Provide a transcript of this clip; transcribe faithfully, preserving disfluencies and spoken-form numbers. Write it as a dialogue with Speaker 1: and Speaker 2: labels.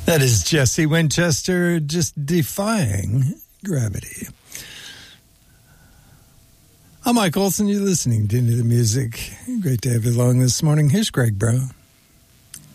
Speaker 1: That is Jesse Winchester just defying gravity. I'm Mike Olson. You're listening to Into the Music. Great to have you along this morning. Here's Greg Brown.